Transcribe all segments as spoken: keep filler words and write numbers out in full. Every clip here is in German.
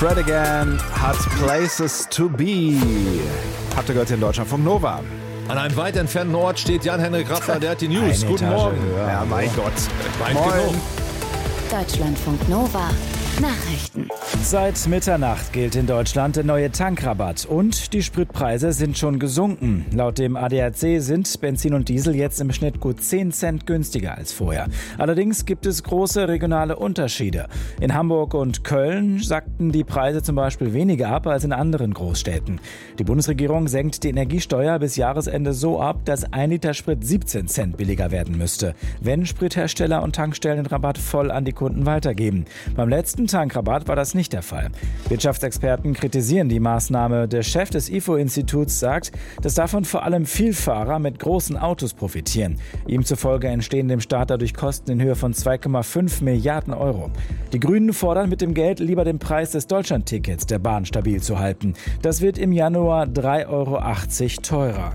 Fred again hat Places to be. Habt ihr gehört hier in Deutschlandfunk Nova? An einem weit entfernten Ort steht Jan-Henrik Raffler, der hat die News. Eine Guten Etage Morgen. höher. Ja, mein Gott. Weit Moin. genug. Deutschlandfunk Nova. Nachrichten. Seit Mitternacht gilt in Deutschland der neue Tankrabatt und die Spritpreise sind schon gesunken. Laut dem A D A C sind Benzin und Diesel jetzt im Schnitt gut zehn Cent günstiger als vorher. Allerdings gibt es große regionale Unterschiede. In Hamburg und Köln sackten die Preise zum Beispiel weniger ab als in anderen Großstädten. Die Bundesregierung senkt die Energiesteuer bis Jahresende so ab, dass ein Liter Sprit siebzehn Cent billiger werden müsste, wenn Sprithersteller und Tankstellen den Rabatt voll an die Kunden weitergeben. Beim letzten Tankrabatt war das nicht der Fall. Wirtschaftsexperten kritisieren die Maßnahme. Der Chef des I F O-Instituts sagt, dass davon vor allem Vielfahrer mit großen Autos profitieren. Ihm zufolge entstehen dem Staat dadurch Kosten in Höhe von zwei Komma fünf Milliarden Euro. Die Grünen fordern mit dem Geld lieber den Preis des Deutschlandtickets der Bahn stabil zu halten. Das wird im Januar drei Euro achtzig teurer.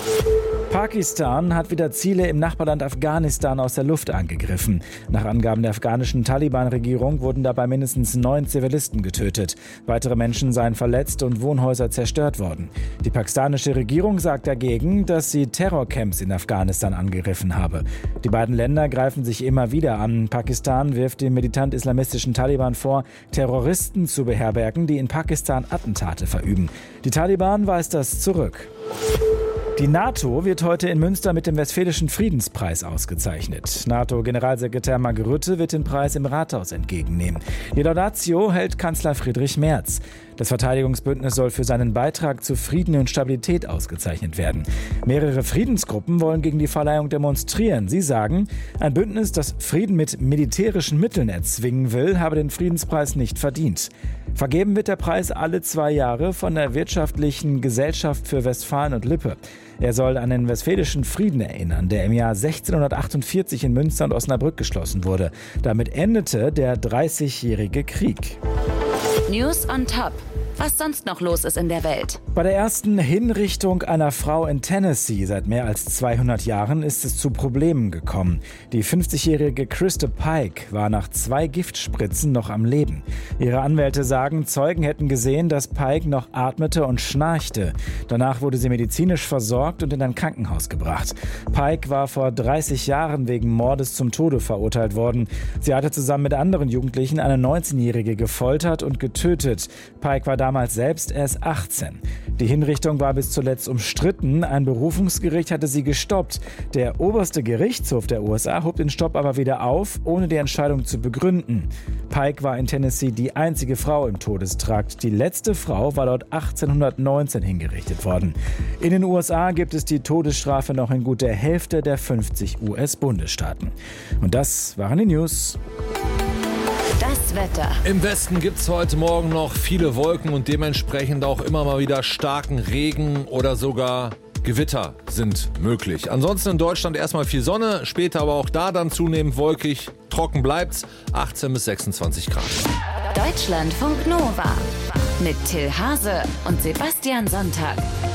Pakistan hat wieder Ziele im Nachbarland Afghanistan aus der Luft angegriffen. Nach Angaben der afghanischen Taliban-Regierung wurden dabei mindestens neun Zivilisten getötet. Weitere Menschen seien verletzt und Wohnhäuser zerstört worden. Die pakistanische Regierung sagt dagegen, dass sie Terrorcamps in Afghanistan angegriffen habe. Die beiden Länder greifen sich immer wieder an. Pakistan wirft dem militant-islamistischen Taliban vor, Terroristen zu beherbergen, die in Pakistan Attentate verüben. Die Taliban weist das zurück. Die NATO wird heute in Münster mit dem Westfälischen Friedenspreis ausgezeichnet. NATO-Generalsekretär Mark Rutte wird den Preis im Rathaus entgegennehmen. Die Laudatio hält Kanzler Friedrich Merz. Das Verteidigungsbündnis soll für seinen Beitrag zu Frieden und Stabilität ausgezeichnet werden. Mehrere Friedensgruppen wollen gegen die Verleihung demonstrieren. Sie sagen, ein Bündnis, das Frieden mit militärischen Mitteln erzwingen will, habe den Friedenspreis nicht verdient. Vergeben wird der Preis alle zwei Jahre von der Wirtschaftlichen Gesellschaft für Westfalen und Lippe. Er soll an den Westfälischen Frieden erinnern, der im Jahr sechzehnhundertachtundvierzig in Münster und Osnabrück geschlossen wurde. Damit endete der dreißigjährige Krieg. News on Top. Was sonst noch los ist in der Welt. Bei der ersten Hinrichtung einer Frau in Tennessee seit mehr als zweihundert Jahren ist es zu Problemen gekommen. Die fünfzigjährige Krista Pike war nach zwei Giftspritzen noch am Leben. Ihre Anwälte sagen, Zeugen hätten gesehen, dass Pike noch atmete und schnarchte. Danach wurde sie medizinisch versorgt und in ein Krankenhaus gebracht. Pike war vor dreißig Jahren wegen Mordes zum Tode verurteilt worden. Sie hatte zusammen mit anderen Jugendlichen eine neunzehnjährige gefoltert und getötet. Pike war damals selbst erst achtzehn. Die Hinrichtung war bis zuletzt umstritten. Ein Berufungsgericht hatte sie gestoppt. Der oberste Gerichtshof der U S A hob den Stopp aber wieder auf, ohne die Entscheidung zu begründen. Pike war in Tennessee die einzige Frau im Todestrakt. Die letzte Frau war dort achtzehnhundertneunzehn hingerichtet worden. In den U S A gibt es die Todesstrafe noch in gut der Hälfte der fünfzig U S-Bundesstaaten. Und das waren die News. Das Wetter. Im Westen gibt es heute Morgen noch viele Wolken und dementsprechend auch immer mal wieder starken Regen oder sogar Gewitter sind möglich. Ansonsten in Deutschland erstmal viel Sonne, später aber auch da dann zunehmend wolkig. Trocken bleibt's, achtzehn bis sechsundzwanzig Grad. Deutschlandfunk Nova mit Till Hase und Sebastian Sonntag.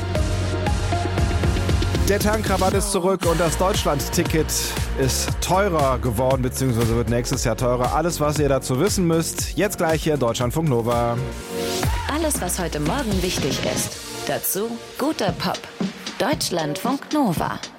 Der Tankrabatt ist zurück und das Deutschland-Ticket ist teurer geworden, beziehungsweise wird nächstes Jahr teurer. Alles, was ihr dazu wissen müsst, jetzt gleich hier in Deutschlandfunk Nova. Alles, was heute Morgen wichtig ist. Dazu guter Pop. Deutschlandfunk Nova.